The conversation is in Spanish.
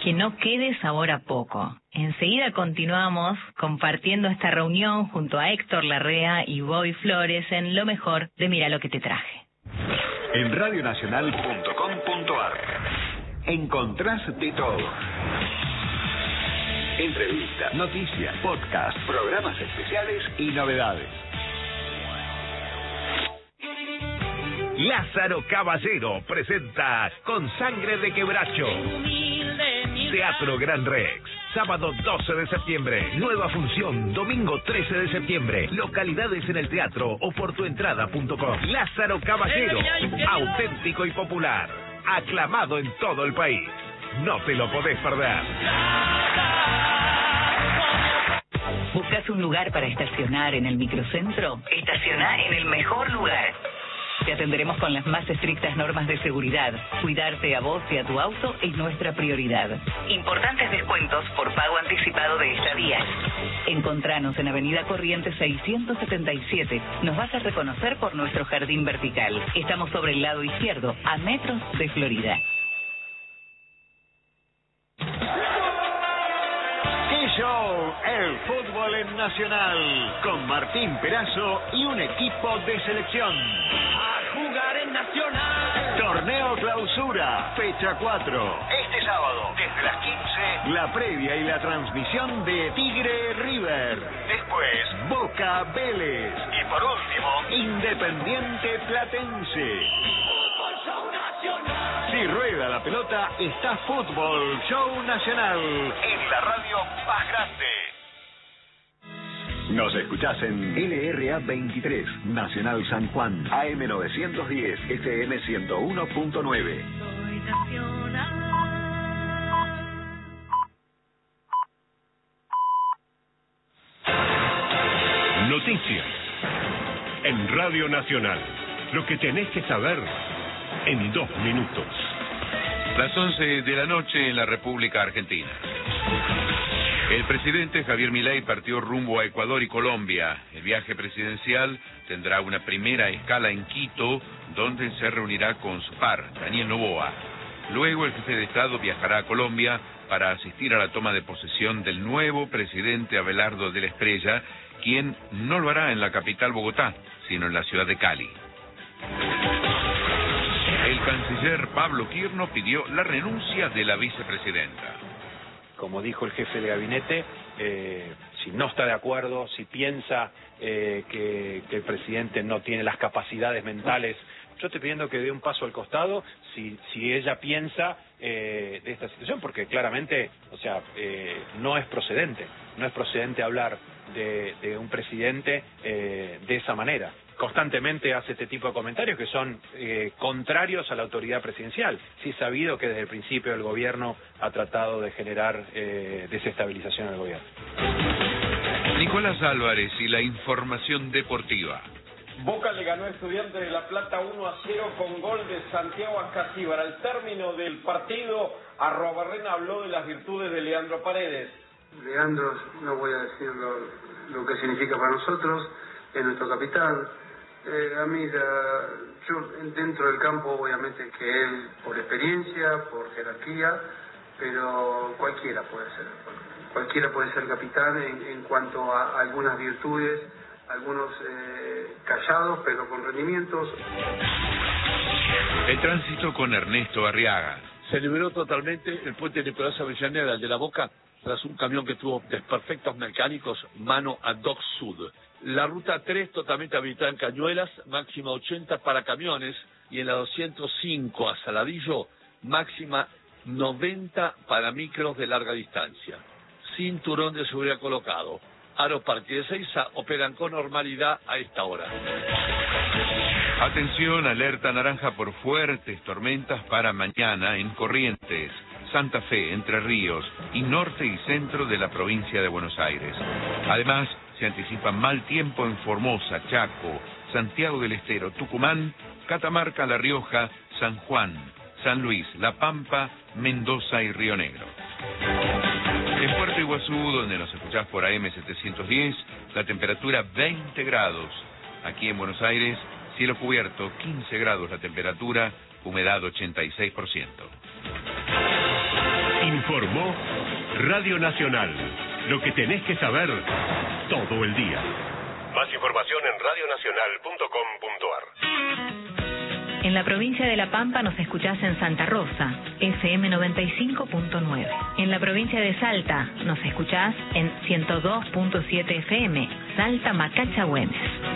que no quede sabor a poco. Enseguida continuamos compartiendo esta reunión junto a Héctor Larrea y Bobby Flores en Lo Mejor de Mira lo que te traje. En radionacional.com.ar encontrás de todo. Entrevistas, noticias, podcast, programas especiales y novedades. Lázaro Caballero presenta Con Sangre de Quebracho. Teatro Gran Rex. Sábado 12 de septiembre. Nueva función. Domingo 13 de septiembre. Localidades en el teatro o por tuentrada.com. Lázaro Caballero. Auténtico y popular. Aclamado en todo el país. No te lo podés perder. ¿Buscas un lugar para estacionar en el microcentro? Estacioná en el mejor lugar. Te atenderemos con las más estrictas normas de seguridad. Cuidarte a vos y a tu auto es nuestra prioridad. Importantes descuentos por pago anticipado de estadías. Encontranos en Avenida Corrientes 677. Nos vas a reconocer por nuestro jardín vertical. Estamos sobre el lado izquierdo, a metros de Florida. Show, el fútbol en Nacional, con Martín Perazo y un equipo de selección. A jugar en Nacional. Torneo Clausura, fecha 4. Este sábado, desde las 15, la previa y la transmisión de Tigre River. Después, Boca Vélez. Y por último, Independiente Platense. Fútbol Show Nacional. Si rueda la pelota, está Fútbol Show Nacional en la radio más grande. Nos escuchás en LRA 23, Nacional San Juan, AM 910, FM 101.9. Soy nacional. Noticias en Radio Nacional. Lo que tenés que saber en 2 minutos. Las 11 de la noche en la República Argentina. El presidente Javier Milei partió rumbo a Ecuador y Colombia. El viaje presidencial tendrá una primera escala en Quito, donde se reunirá con su par, Daniel Noboa. Luego el jefe de Estado viajará a Colombia para asistir a la toma de posesión del nuevo presidente Abelardo de la Espriella, quien no lo hará en la capital Bogotá, sino en la ciudad de Cali. El canciller Pablo Quirno pidió la renuncia de la vicepresidenta. Como dijo el jefe de gabinete, si no está de acuerdo, si piensa que el presidente no tiene las capacidades mentales, yo estoy pidiendo que dé un paso al costado si ella piensa de esta situación, porque claramente, no es procedente hablar de un presidente de esa manera. Constantemente hace este tipo de comentarios que son contrarios a la autoridad presidencial. Sí es sabido que desde el principio el gobierno ha tratado de generar desestabilización al gobierno. Nicolás Álvarez y la información deportiva. Boca le ganó a Estudiantes de La Plata 1-0 con gol de Santiago Ascasíbar. Al término del partido, Arruabarrena habló de las virtudes de Leandro Paredes. Leandro, no voy a decir lo que significa para nosotros, es nuestro capitán. A mí, yo dentro del campo, obviamente que él, por experiencia, por jerarquía, pero cualquiera puede ser capitán en cuanto a algunas virtudes, algunos callados, pero con rendimientos. El tránsito con Ernesto Arriaga. Se liberó totalmente el puente de Nicolás Avellaneda, el de la Boca, tras un camión que tuvo desperfectos mecánicos mano a Dock Sud. La ruta 3 totalmente habilitada en Cañuelas, máxima 80 para camiones, y en la 205 a Saladillo, máxima 90 para micros de larga distancia. Cinturón de seguridad colocado. Aros Parque de Ezeiza operan con normalidad a esta hora. Atención, alerta naranja por fuertes tormentas para mañana en Corrientes, Santa Fe, Entre Ríos y norte y centro de la provincia de Buenos Aires. Además, se anticipa mal tiempo en Formosa, Chaco, Santiago del Estero, Tucumán, Catamarca, La Rioja, San Juan, San Luis, La Pampa, Mendoza y Río Negro. En Puerto Iguazú, donde nos escuchás por AM 710, la temperatura 20 grados. Aquí en Buenos Aires, cielo cubierto, 15 grados la temperatura, humedad 86%. En Informó Radio Nacional. Lo que tenés que saber todo el día. Más información en radionacional.com.ar. En la provincia de La Pampa nos escuchás en Santa Rosa, FM 95.9. En la provincia de Salta nos escuchás en 102.7 FM, Salta Macacha Güemes.